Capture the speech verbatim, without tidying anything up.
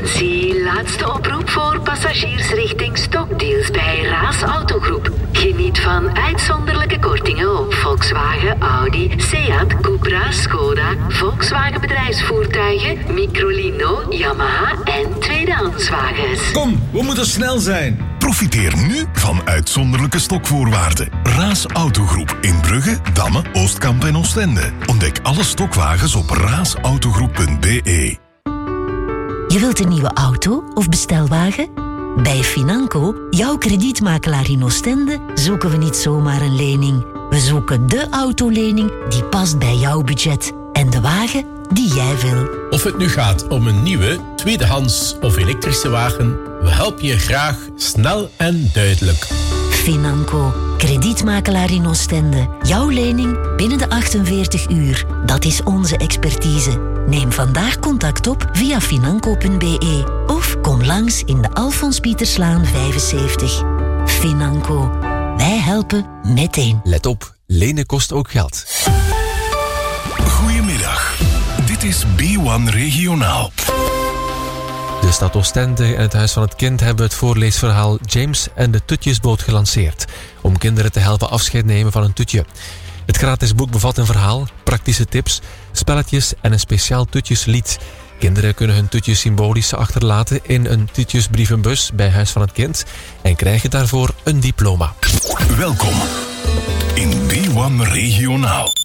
Attentie, laatste oproep voor passagiers richting Stokdeals bij Raas Autogroep. Geniet van uitzonderlijke kortingen op Volkswagen, Audi, Seat, Cupra, Skoda, Volkswagen bedrijfsvoertuigen, Microlino, Yamaha en tweedehandswagens. Kom, we moeten snel zijn. Profiteer nu van uitzonderlijke stokvoorwaarden. Raas Autogroep in Brugge, Damme, Oostkamp en Oostende. Ontdek alle stokwagens op raasautogroep punt b e. Je wilt een nieuwe auto of bestelwagen? Bij Financo, jouw kredietmakelaar in Oostende, zoeken we niet zomaar een lening. We zoeken de autolening die past bij jouw budget. En de wagen die jij wil. Of het nu gaat om een nieuwe, tweedehands of elektrische wagen, we helpen je graag snel en duidelijk. Financo, kredietmakelaar in Oostende. Jouw lening binnen de achtenveertig uur. Dat is onze expertise. Neem vandaag contact op via financo punt b e of kom langs in de Alfons Pieterslaan vijfenzeventig. Financo. Wij helpen meteen. Let op, lenen kost ook geld. Goedemiddag. Dit is B één Regionaal. De stad Oostende en het Huis van het Kind hebben het voorleesverhaal James en de Tutjesboot gelanceerd, om kinderen te helpen afscheid nemen van een tutje. Het gratis boek bevat een verhaal, praktische tips, spelletjes en een speciaal tutjeslied. Kinderen kunnen hun tutjes symbolisch achterlaten in een tutjesbrievenbus bij Huis van het Kind en krijgen daarvoor een diploma. Welkom in B één Regionaal.